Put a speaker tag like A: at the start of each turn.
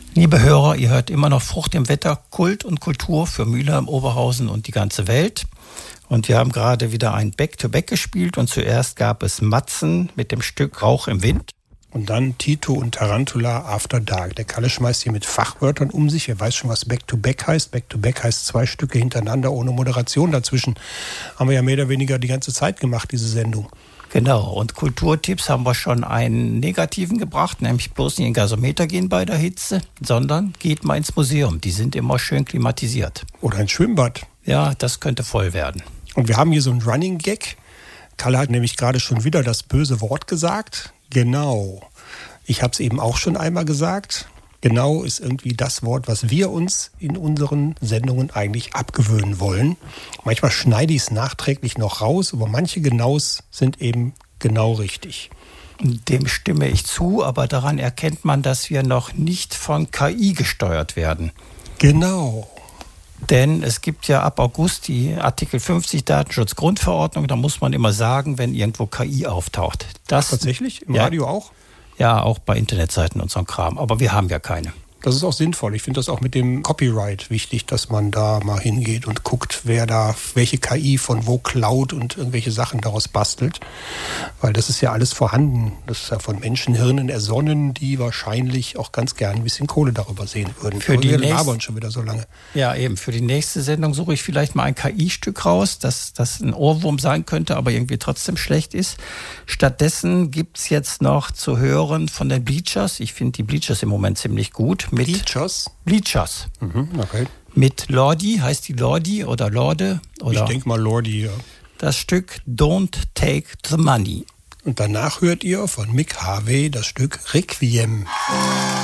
A: Liebe Hörer, ihr hört immer noch Frucht im Wetter, Kult und Kultur für Mülheim, Oberhausen und die ganze Welt. Und wir haben gerade wieder ein Back-to-Back gespielt und zuerst gab es Matzen mit dem Stück Rauch im Wind.
B: Und dann Tito und Tarantula After Dark. Der Kalle schmeißt hier mit Fachwörtern um sich. Er weiß schon, was Back-to-Back heißt. Back-to-Back heißt 2 Stücke hintereinander ohne Moderation dazwischen. Haben wir ja mehr oder weniger die ganze Zeit gemacht, diese Sendung.
A: Genau, und Kulturtipps haben wir schon einen negativen gebracht, nämlich bloß nicht in den Gasometer gehen bei der Hitze, sondern geht mal ins Museum. Die sind immer schön klimatisiert.
B: Oder ins Schwimmbad.
A: Ja, das könnte voll werden.
B: Und wir haben hier so einen Running Gag. Kalle hat nämlich gerade schon wieder das böse Wort gesagt. Genau. Ich habe es eben auch schon einmal gesagt. Genau ist irgendwie das Wort, was wir uns in unseren Sendungen eigentlich abgewöhnen wollen. Manchmal schneide ich es nachträglich noch raus, aber manche Genaus sind eben genau richtig.
A: Dem stimme ich zu, aber daran erkennt man, dass wir noch nicht von KI gesteuert werden.
B: Genau.
A: Denn es gibt ja ab August die Artikel 50 Datenschutzgrundverordnung. Da muss man immer sagen, wenn irgendwo KI auftaucht. Das,
B: tatsächlich? Im Radio auch?
A: Ja, auch bei Internetseiten und so ein Kram. Aber wir haben ja keine.
B: Das ist auch sinnvoll. Ich finde das auch mit dem Copyright wichtig, dass man da mal hingeht und guckt, wer da welche KI von wo klaut und irgendwelche Sachen daraus bastelt. Weil das ist ja alles vorhanden. Das ist ja von Menschenhirnen ersonnen, die wahrscheinlich auch ganz gern ein bisschen Kohle darüber sehen würden.
A: Wir
B: labern schon wieder so lange.
A: Ja, eben. Für die nächste Sendung suche ich vielleicht mal ein KI-Stück raus, das ein Ohrwurm sein könnte, aber irgendwie trotzdem schlecht ist. Stattdessen gibt's jetzt noch zu hören von den Bleachers. Ich finde die Bleachers im Moment ziemlich gut.
B: Bleachers?
A: Bleachers.
B: Okay.
A: Mit Lordi, heißt die Lordi oder Lorde? Oder
B: ich denke mal Lordi, ja.
A: Das Stück Don't Take the Money.
B: Und danach hört ihr von Mick Harvey das Stück Requiem.